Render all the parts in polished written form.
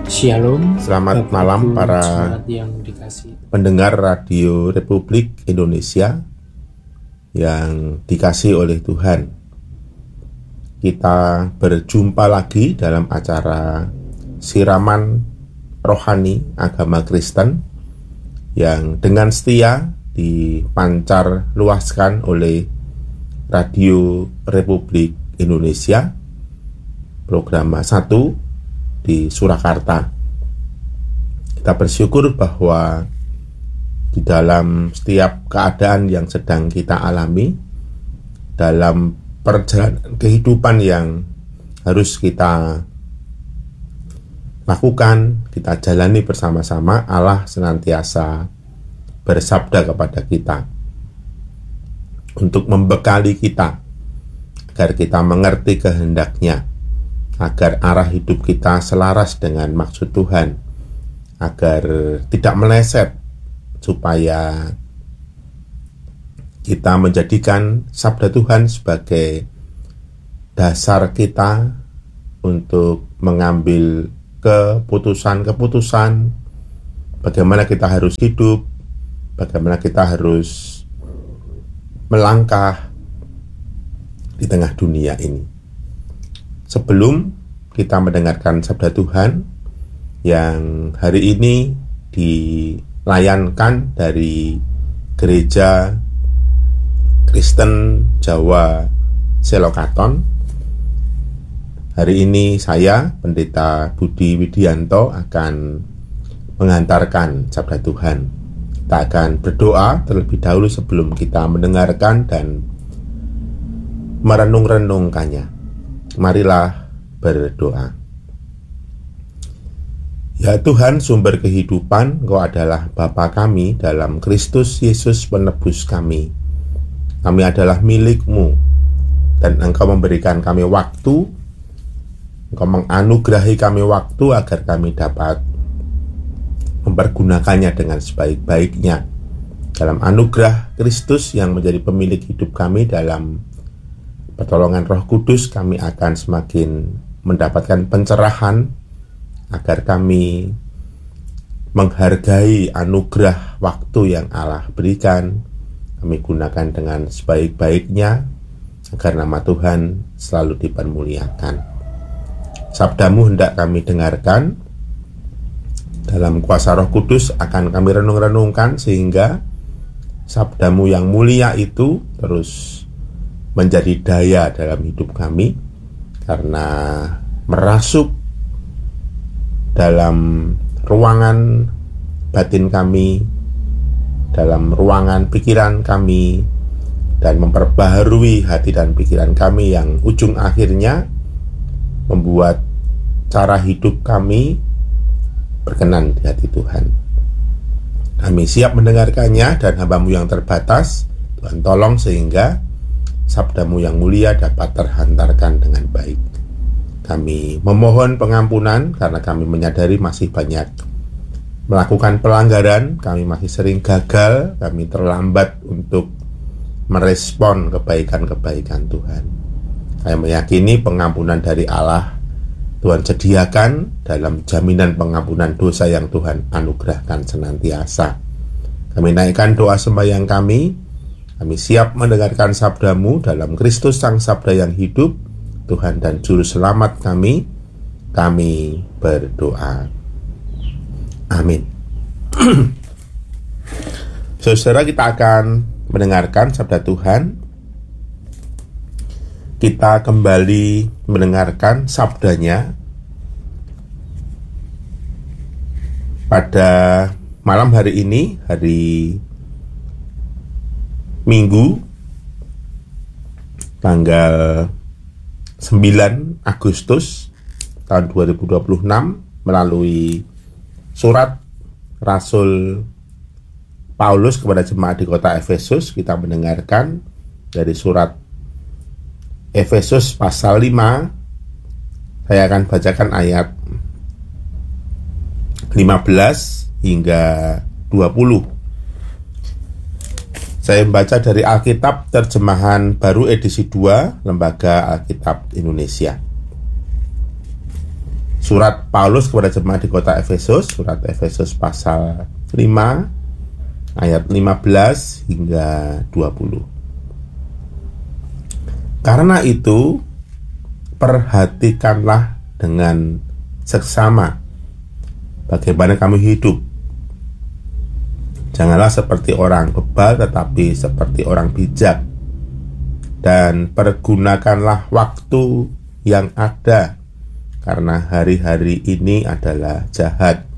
Shalom, Selamat Bapak malam Ibu para jemaat yang dikasihi. pendengar Radio Republik Indonesia yang dikasihi oleh Tuhan. Kita berjumpa lagi dalam acara siraman rohani agama Kristen yang dengan setia dipancar luaskan oleh Radio Republik Indonesia, program 1 di Surakarta. Kita bersyukur bahwa di dalam setiap keadaan yang sedang kita alami, dalam perjalanan kehidupan yang harus kita lakukan, kita jalani bersama-sama, Allah senantiasa bersabda kepada kita untuk membekali kita agar kita mengerti kehendak-Nya, agar arah hidup kita selaras dengan maksud Tuhan, agar tidak meleset, supaya kita menjadikan sabda Tuhan sebagai dasar kita untuk mengambil keputusan-keputusan bagaimana kita harus hidup, bagaimana kita harus melangkah di tengah dunia ini. Sebelum kita mendengarkan sabda Tuhan yang hari ini dilayankan dari Gereja Kristen Jawa Selokaton, hari ini saya, Pendeta Budi Widianto, akan mengantarkan sabda Tuhan. Kita akan berdoa terlebih dahulu sebelum kita mendengarkan dan merenung-renungkannya. Marilah berdoa. Ya Tuhan, sumber kehidupan, Engkau adalah Bapa kami dalam Kristus Yesus penebus kami. Kami adalah milik-Mu, dan Engkau memberikan kami waktu, Engkau menganugerahi kami waktu agar kami dapat mempergunakannya dengan sebaik-baiknya. Dalam anugerah Kristus yang menjadi pemilik hidup kami, dalam pertolongan Roh Kudus, kami akan semakin mendapatkan pencerahan agar kami menghargai anugerah waktu yang Allah berikan. Kami gunakan dengan sebaik-baiknya agar nama Tuhan selalu dipermuliakan. Sabda-Mu hendak kami dengarkan, dalam kuasa Roh Kudus akan kami renung-renungkan, sehingga sabda-Mu yang mulia itu terus menjadi daya dalam hidup kami, karena merasuk dalam ruangan batin kami, dalam ruangan pikiran kami, dan memperbaharui hati dan pikiran kami yang ujung akhirnya membuat cara hidup kami berkenan di hati Tuhan. Kami siap mendengarkannya, dan hamba-Mu yang terbatas, Tuhan tolong sehingga sabda-Mu yang mulia dapat terhantarkan dengan baik. Kami memohon pengampunan karena kami menyadari masih banyak melakukan pelanggaran, kami masih sering gagal, kami terlambat untuk merespon kebaikan-kebaikan Tuhan. Saya meyakini pengampunan dari Allah Tuhan sediakan dalam jaminan pengampunan dosa yang Tuhan anugerahkan senantiasa. Kami naikkan doa sembahyang kami siap mendengarkan sabda-Mu dalam Kristus Sang Sabda yang hidup, Tuhan dan Juru Selamat kami berdoa. Amin. Saudara, kita akan mendengarkan sabda Tuhan. Kita kembali mendengarkan sabdanya pada malam hari ini, hari Minggu, tanggal 9 Agustus tahun 2026, melalui surat Rasul Paulus kepada jemaat di kota Efesus. Kita mendengarkan dari surat Efesus pasal 5. Saya akan bacakan ayat 15 hingga 20. Saya membaca dari Alkitab Terjemahan Baru edisi 2, Lembaga Alkitab Indonesia. Surat Paulus kepada jemaat di kota Efesus, surat Efesus pasal 5 ayat 15 hingga 20. Karena itu, perhatikanlah dengan seksama bagaimana kamu hidup. Janganlah seperti orang bebal, tetapi seperti orang bijak. Dan pergunakanlah waktu yang ada, karena hari-hari ini adalah jahat.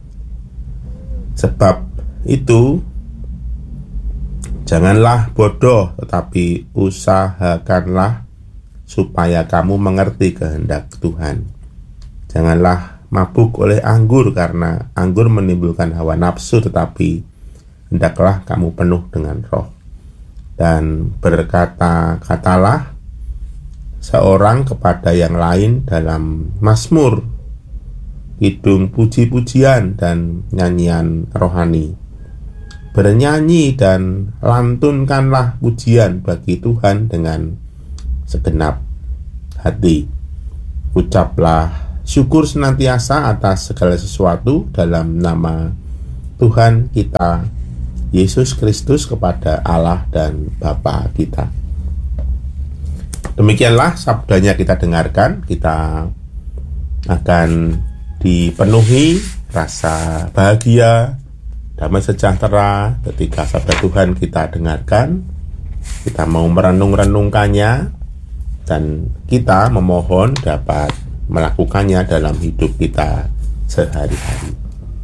Sebab itu, janganlah bodoh, tetapi usahakanlah supaya kamu mengerti kehendak Tuhan. Janganlah mabuk oleh anggur, karena anggur menimbulkan hawa nafsu, tetapi hendaklah kamu penuh dengan roh. Dan berkata-katalah seorang kepada yang lain dalam mazmur, kidung puji-pujian dan nyanyian rohani. Bernyanyi dan lantunkanlah pujian bagi Tuhan dengan segenap hati. Ucaplah syukur senantiasa atas segala sesuatu dalam nama Tuhan kita Yesus Kristus kepada Allah dan Bapa kita. Demikianlah sabdanya kita dengarkan. Kita akan dipenuhi rasa bahagia, damai sejahtera ketika sabda Tuhan kita dengarkan. Kita mau merenung-renungkannya, dan kita memohon dapat melakukannya dalam hidup kita sehari-hari.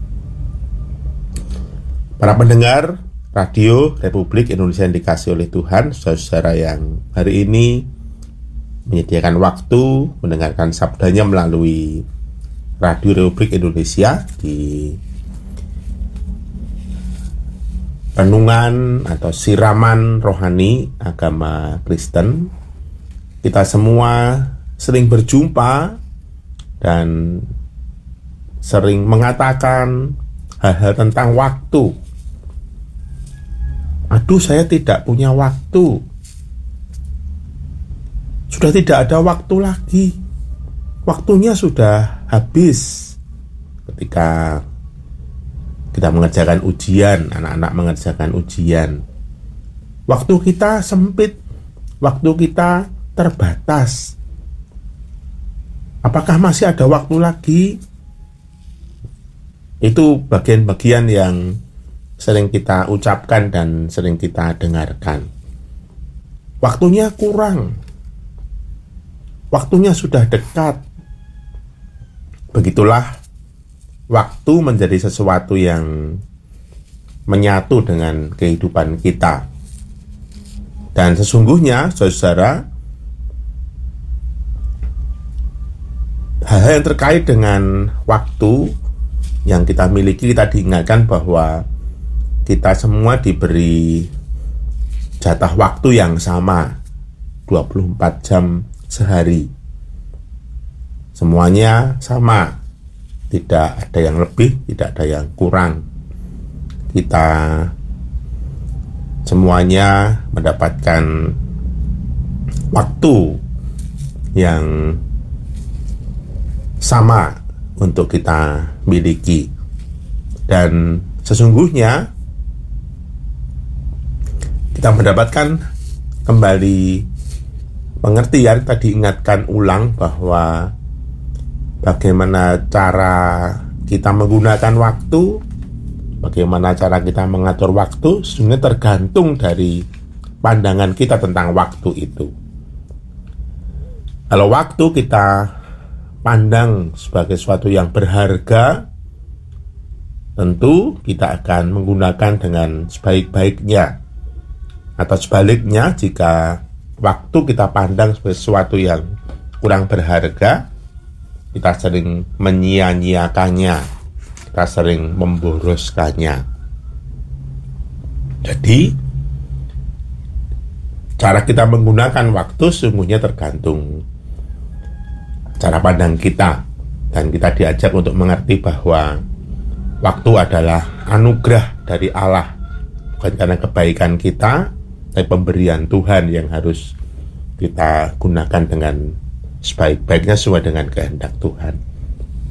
Para pendengar Radio Republik Indonesia yang dikasihi oleh Tuhan, saudara yang hari ini menyediakan waktu mendengarkan sabdanya melalui Radio Republik Indonesia di renungan atau siraman rohani agama Kristen. Kita semua sering berjumpa dan sering mengatakan hal-hal tentang waktu. Aduh, saya tidak punya waktu. Sudah tidak ada waktu lagi. Waktunya sudah habis. Ketika kita mengerjakan ujian, anak-anak mengerjakan ujian, waktu kita sempit, waktu kita terbatas. Apakah masih ada waktu lagi? Itu bagian-bagian yang sering kita ucapkan dan sering kita dengarkan. Waktunya kurang. Waktunya sudah dekat. Begitulah waktu menjadi sesuatu yang menyatu dengan kehidupan kita. Dan sesungguhnya, saudara, hal-hal yang terkait dengan waktu yang kita miliki, kita diingatkan bahwa kita semua diberi jatah waktu yang sama, 24 jam sehari. Semuanya sama, tidak ada yang lebih, tidak ada yang kurang. Kita semuanya mendapatkan waktu yang sama untuk kita miliki. Dan sesungguhnya kita mendapatkan kembali pengertian, tadi ingatkan ulang bahwa bagaimana cara kita menggunakan waktu, bagaimana cara kita mengatur waktu, sebenarnya tergantung dari pandangan kita tentang waktu itu. Kalau waktu kita pandang sebagai sesuatu yang berharga, tentu kita akan menggunakan dengan sebaik-baiknya. Atau sebaliknya, jika waktu kita pandang sebagai sesuatu yang kurang berharga, kita sering menyia-nyiakannya, kita sering memboroskannya. Jadi, cara kita menggunakan waktu sesungguhnya tergantung cara pandang kita. Dan kita diajak untuk mengerti bahwa waktu adalah anugerah dari Allah, bukan karena kebaikan kita, tapi pemberian Tuhan yang harus kita gunakan dengan sebaik-baiknya sesuai dengan kehendak Tuhan.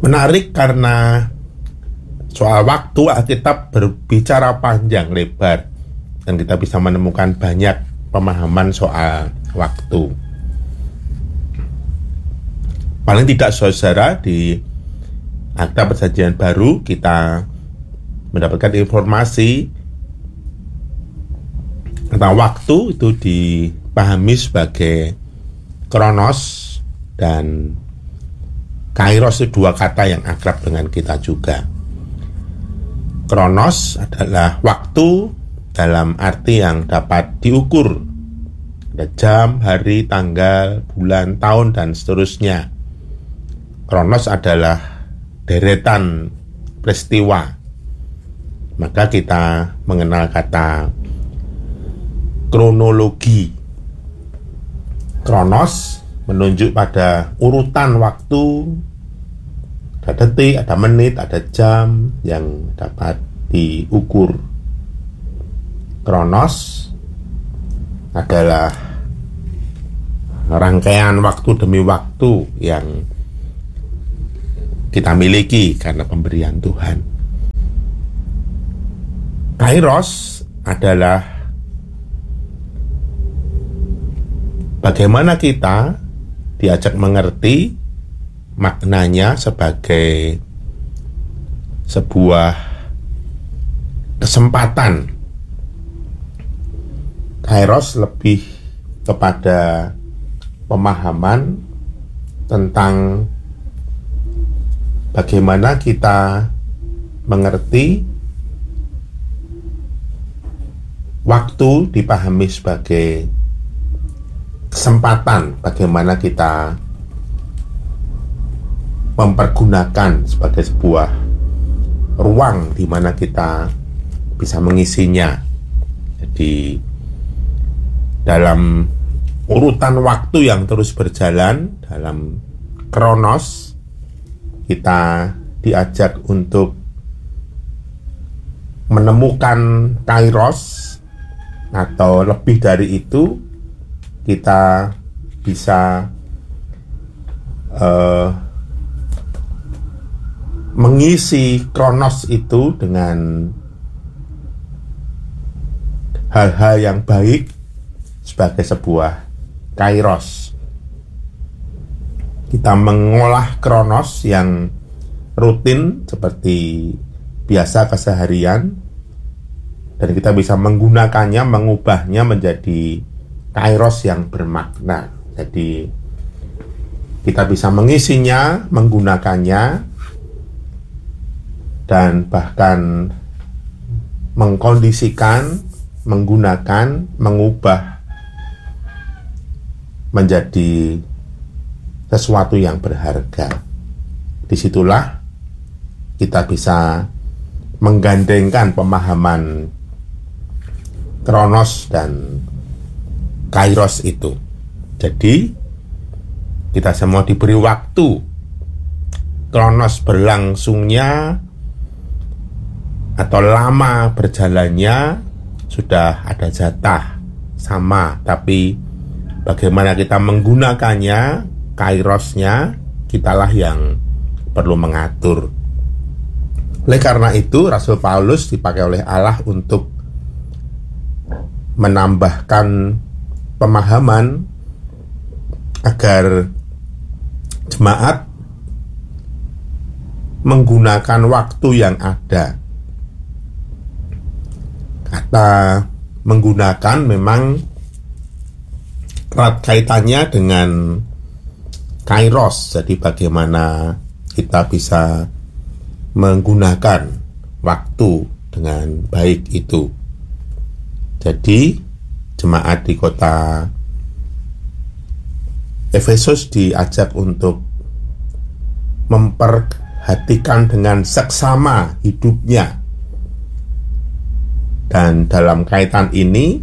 Menarik karena soal waktu Alkitab berbicara panjang lebar dan kita bisa menemukan banyak pemahaman soal waktu. Paling tidak saudara, di Alkitab Perjanjian Baru kita mendapatkan informasi tentang waktu itu dipahami sebagai kronos dan kairos, itu dua kata yang akrab dengan kita juga. Kronos adalah waktu dalam arti yang dapat diukur. Ada jam, hari, tanggal, bulan, tahun, dan seterusnya. Kronos adalah deretan peristiwa. Maka kita mengenal kata kronologi. Kronos menunjuk pada urutan waktu. Ada detik, ada menit, ada jam yang dapat diukur. Kronos adalah rangkaian waktu demi waktu yang kita miliki karena pemberian Tuhan. Kairos adalah bagaimana kita diajak mengerti maknanya sebagai sebuah kesempatan. Kairos lebih kepada pemahaman tentang bagaimana kita mengerti waktu dipahami sebagai kesempatan, bagaimana kita mempergunakan sebagai sebuah ruang di mana kita bisa mengisinya. Jadi dalam urutan waktu yang terus berjalan, dalam kronos, kita diajak untuk menemukan kairos, atau lebih dari itu, kita bisa mengisi kronos itu dengan hal-hal yang baik sebagai sebuah kairos. Kita mengolah kronos yang rutin seperti biasa keseharian, dan kita bisa menggunakannya, mengubahnya menjadi kairos yang bermakna. Jadi kita bisa mengisinya, menggunakannya, dan bahkan mengkondisikan, menggunakan, mengubah menjadi sesuatu yang berharga. Disitulah kita bisa menggandengkan pemahaman kronos dan kairos itu. Jadi kita semua diberi waktu. Kronos berlangsungnya atau lama berjalannya sudah ada jatah sama, tapi bagaimana kita menggunakannya, kairosnya, kitalah yang perlu mengatur. Oleh karena itu, Rasul Paulus dipakai oleh Allah untuk menambahkan pemahaman agar jemaat menggunakan waktu yang ada. Kata menggunakan memang erat kaitannya dengan kairos. Jadi bagaimana kita bisa menggunakan waktu dengan baik itu. Jadi jemaat di kota Efesus diajak untuk memperhatikan dengan seksama hidupnya. Dan dalam kaitan ini,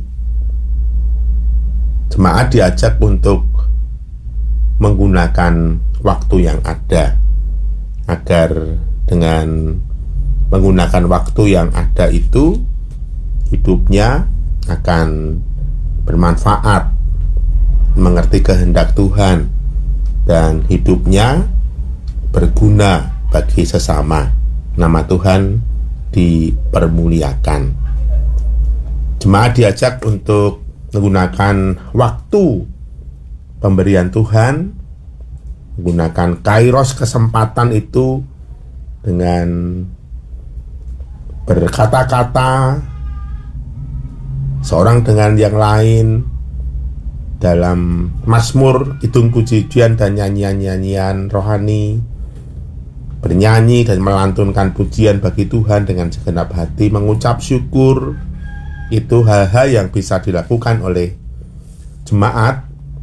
jemaat diajak untuk menggunakan waktu yang ada, agar dengan menggunakan waktu yang ada itu, hidupnya akan bermanfaat, mengerti kehendak Tuhan, dan hidupnya berguna bagi sesama. Nama Tuhan dipermuliakan. Jemaat diajak untuk menggunakan waktu pemberian Tuhan, menggunakan kairos kesempatan itu dengan berkata-kata seorang dengan yang lain dalam mazmur, kidung puji-pujian dan nyanyian-nyanyian rohani, bernyanyi dan melantunkan pujian bagi Tuhan dengan segenap hati, mengucap syukur. Itu hal-hal yang bisa dilakukan oleh jemaat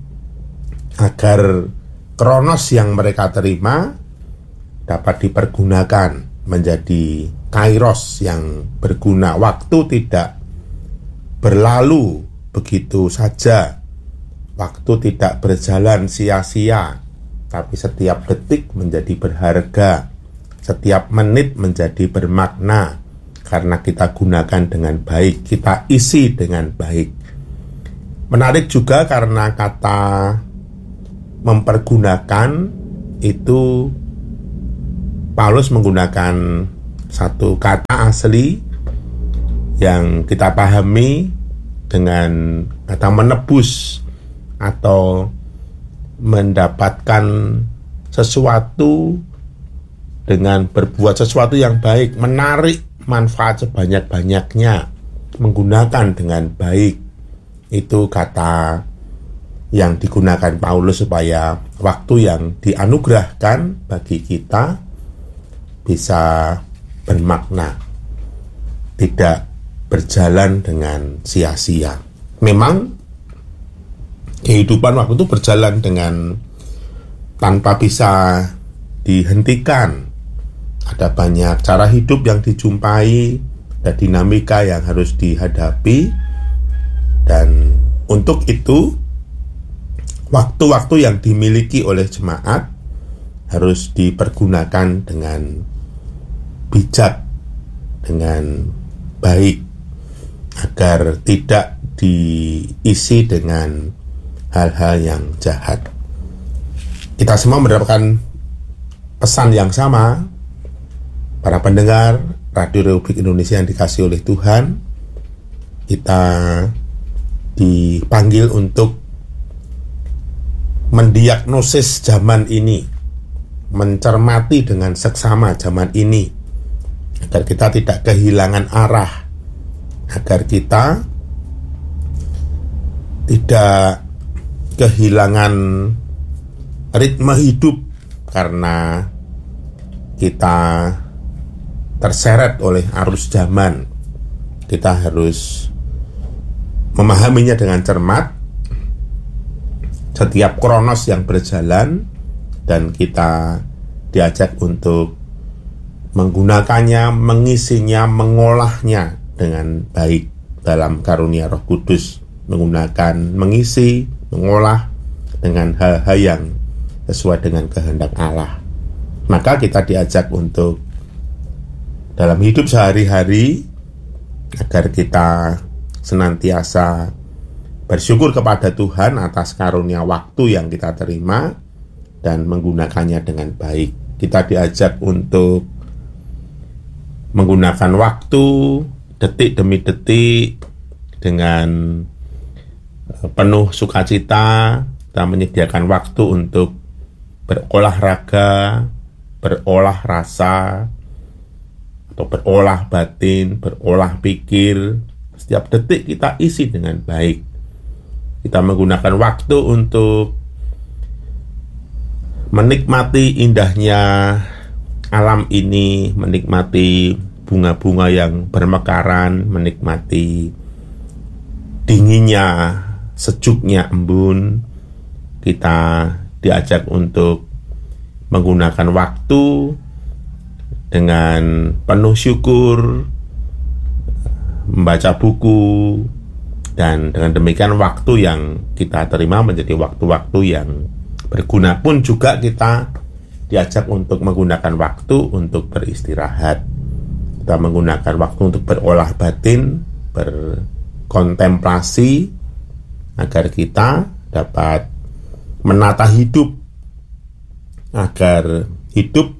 agar kronos yang mereka terima dapat dipergunakan menjadi kairos yang berguna. Waktu tidak berlalu begitu saja, waktu tidak berjalan sia-sia, tapi setiap detik menjadi berharga, setiap menit menjadi bermakna, karena kita gunakan dengan baik, kita isi dengan baik. Menarik juga karena kata mempergunakan itu Paulus menggunakan satu kata asli yang kita pahami dengan kata menebus atau mendapatkan sesuatu dengan berbuat sesuatu yang baik, menarik manfaat sebanyak-banyaknya, menggunakan dengan baik. Itu kata yang digunakan Paulus supaya waktu yang dianugerahkan bagi kita bisa bermakna, tidak berjalan dengan sia-sia. Memang kehidupan waktu itu berjalan dengan tanpa bisa dihentikan. Ada banyak cara hidup yang dijumpai, ada dinamika yang harus dihadapi, dan untuk itu waktu-waktu yang dimiliki oleh jemaat harus dipergunakan dengan bijak, dengan baik, agar tidak diisi dengan hal-hal yang jahat. Kita semua mendapatkan pesan yang sama. Para pendengar Radio Republik Indonesia yang dikasihi oleh Tuhan, kita dipanggil untuk mendiagnosis zaman ini, mencermati dengan seksama zaman ini, agar kita tidak kehilangan arah, agar kita tidak kehilangan ritme hidup karena kita terseret oleh arus zaman. Kita harus memahaminya dengan cermat, setiap kronos yang berjalan, dan kita diajak untuk menggunakannya, mengisinya, mengolahnya dengan baik dalam karunia Roh Kudus, mengisi, mengolah dengan hal-hal yang sesuai dengan kehendak Allah. Maka kita diajak untuk dalam hidup sehari-hari agar kita senantiasa bersyukur kepada Tuhan atas karunia waktu yang kita terima dan menggunakannya dengan baik. Kita diajak untuk menggunakan waktu detik demi detik dengan penuh sukacita. Kita menyediakan waktu untuk berolahraga, berolah rasa, atau berolah batin, berolah pikir. Setiap detik kita isi dengan baik. Kita menggunakan waktu untuk menikmati indahnya alam ini, menikmati bunga-bunga yang bermekaran, menikmati dinginnya, sejuknya embun. Kita diajak untuk menggunakan waktu dengan penuh syukur, membaca buku, dan dengan demikian waktu yang kita terima menjadi waktu-waktu yang berguna. Pun juga kita diajak untuk menggunakan waktu untuk beristirahat. Kita menggunakan waktu untuk berolah batin, berkontemplasi, agar kita dapat menata hidup, agar hidup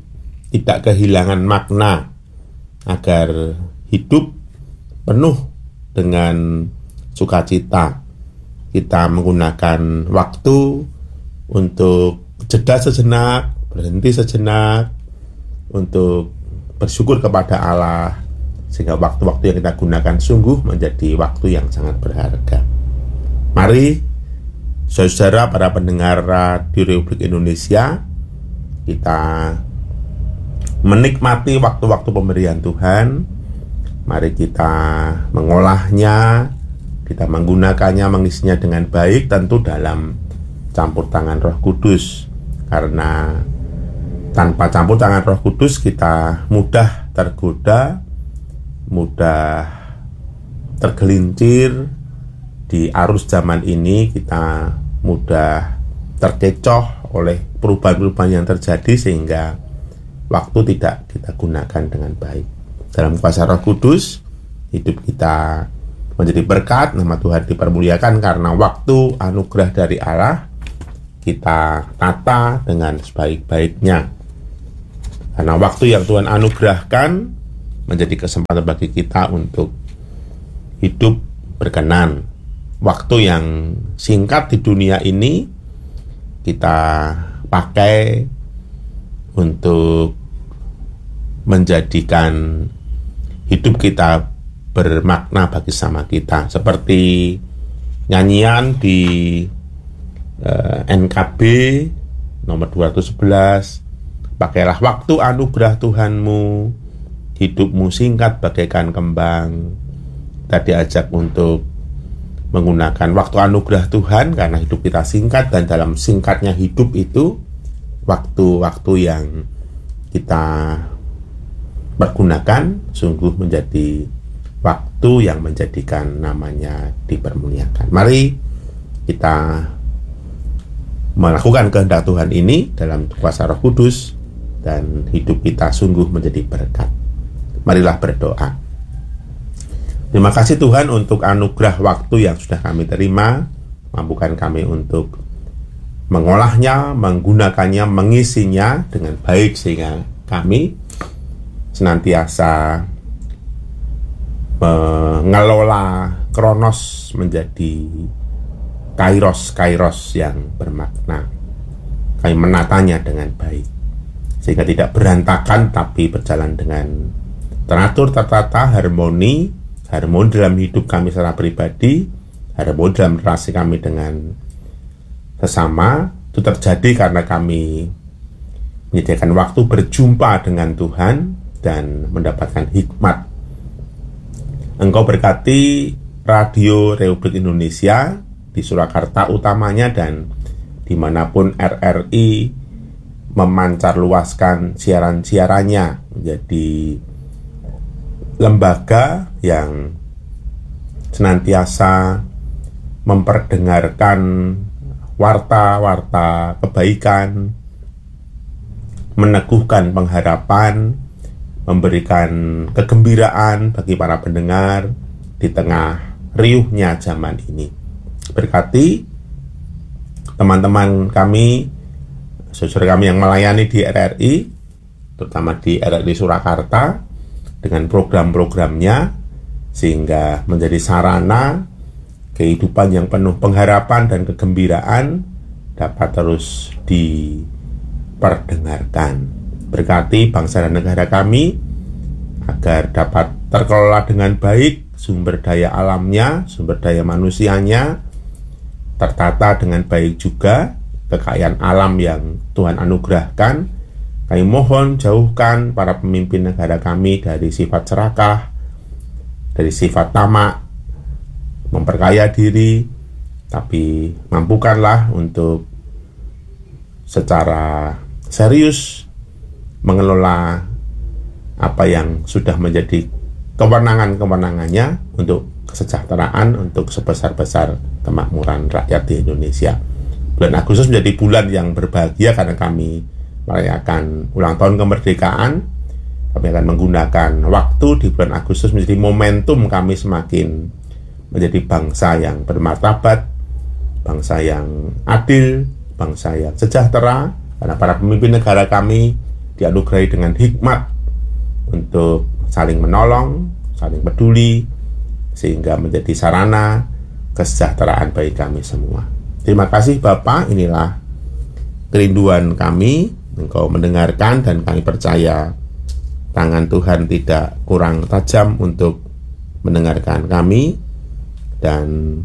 tidak kehilangan makna, agar hidup penuh dengan sukacita. Kita menggunakan waktu untuk jeda sejenak, berhenti sejenak, untuk bersyukur kepada Allah, sehingga waktu-waktu yang kita gunakan sungguh menjadi waktu yang sangat berharga. Mari saudara para pendengar Radio Republik Indonesia, kita menikmati waktu-waktu pemberian Tuhan. Mari kita mengolahnya, kita menggunakannya, mengisinya dengan baik, tentu dalam campur tangan Roh Kudus. Karena tanpa campur tangan Roh Kudus kita mudah tergoda, mudah tergelincir di arus zaman ini. Kita mudah terkecoh oleh perubahan-perubahan yang terjadi, sehingga waktu tidak kita gunakan dengan baik. Dalam kuasa Roh Kudus, hidup kita menjadi berkat, nama Tuhan dipermuliakan karena waktu anugerah dari Allah kita tata dengan sebaik-baiknya. Karena waktu yang Tuhan anugerahkan menjadi kesempatan bagi kita untuk hidup berkenan. Waktu yang singkat di dunia ini kita pakai untuk menjadikan hidup kita bermakna bagi sama kita. Seperti nyanyian di NKB nomor 211, pakailah waktu anugerah Tuhanmu, hidupmu singkat bagaikan kembang. Kita diajak untuk menggunakan waktu anugerah Tuhan karena hidup kita singkat, dan dalam singkatnya hidup itu waktu-waktu yang kita pergunakan sungguh menjadi waktu yang menjadikan namanya dipermuliakan. Mari kita melakukan kehendak Tuhan ini dalam kuasa Roh Kudus, dan hidup kita sungguh menjadi berkat. Marilah berdoa. Terima kasih Tuhan untuk anugerah waktu yang sudah kami terima. Mampukan kami untuk mengolahnya, menggunakannya, mengisinya dengan baik, sehingga kami senantiasa mengelola kronos menjadi kairos yang bermakna. Kami menatanya dengan baik, sehingga tidak berantakan tapi berjalan dengan teratur, tertata, harmoni dalam hidup kami secara pribadi, harmoni dalam relasi kami dengan sesama. Itu terjadi karena kami menyediakan waktu berjumpa dengan Tuhan dan mendapatkan hikmat. Engkau berkati Radio Republik Indonesia di Surakarta utamanya, dan dimanapun RRI memancar luaskan siaran-siarannya menjadi lembaga yang senantiasa memperdengarkan warta-warta kebaikan, meneguhkan pengharapan, memberikan kegembiraan bagi para pendengar di tengah riuhnya zaman ini. Berkati teman-teman kami, saudara kami yang melayani di RRI, terutama di RRI Surakarta, dengan program-programnya, sehingga menjadi sarana kehidupan yang penuh pengharapan dan kegembiraan dapat terus diperdengarkan. Berkati bangsa dan negara kami agar dapat terkelola dengan baik sumber daya alamnya, sumber daya manusianya, tertata dengan baik juga kekayaan alam yang Tuhan anugerahkan. Kami mohon jauhkan para pemimpin negara kami dari sifat serakah, dari sifat tamak, memperkaya diri, tapi mampukanlah untuk secara serius mengelola apa yang sudah menjadi kewenangannya untuk kesejahteraan, untuk sebesar-besar kemakmuran rakyat di Indonesia. Bulan Agustus menjadi bulan yang berbahagia karena kami merayakan ulang tahun kemerdekaan. Kami akan menggunakan waktu di bulan Agustus menjadi momentum kami semakin menjadi bangsa yang bermartabat, bangsa yang adil, bangsa yang sejahtera, karena para pemimpin negara kami dianugerahi dengan hikmat untuk saling menolong, saling peduli, sehingga menjadi sarana kesejahteraan bagi kami semua. Terima kasih Bapa, inilah kerinduan kami. Engkau mendengarkan dan kami percaya tangan Tuhan tidak kurang tajam untuk mendengarkan kami, dan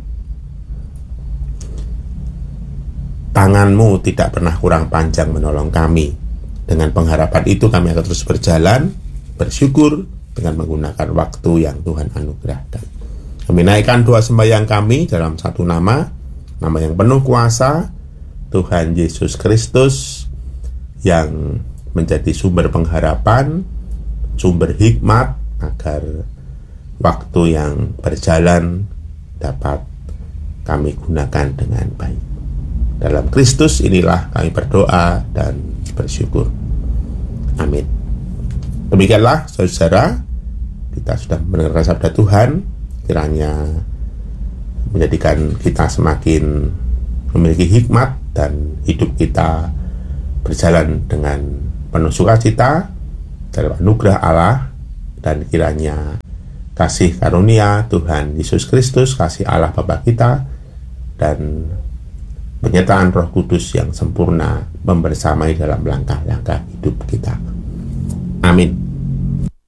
tangan-Mu tidak pernah kurang panjang menolong kami. Dengan pengharapan itu kami akan terus berjalan, bersyukur dengan menggunakan waktu yang Tuhan anugerahkan. Kami naikkan doa sembahyang kami dalam satu nama yang penuh kuasa, Tuhan Yesus Kristus, yang menjadi sumber pengharapan, sumber hikmat, agar waktu yang berjalan dapat kami gunakan dengan baik. Dalam Kristus inilah kami berdoa dan bersyukur. Amin. Demikianlah saudara, kita sudah mendengarkan sabda Tuhan, kiranya menjadikan kita semakin memiliki hikmat dan hidup kita berjalan dengan penuh sukacita dalam anugerah Allah, dan kiranya kasih karunia Tuhan Yesus Kristus, kasih Allah Bapa kita, dan penyertaan Roh Kudus yang sempurna membersamai dalam langkah-langkah hidup kita. Amin.